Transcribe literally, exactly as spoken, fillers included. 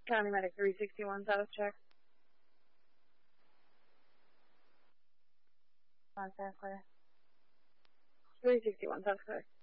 County Medic three sixty-one South, check. Contact clear. three sixty-one South, clear.